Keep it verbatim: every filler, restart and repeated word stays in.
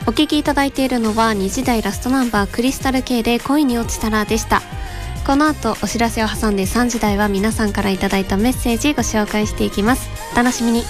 お聴きいただいているのはにじだいラストナンバークリスタル K で恋に落ちたらでした。この後お知らせを挟んでさんじだいは皆さんからいただいたメッセージご紹介していきます。お楽しみに。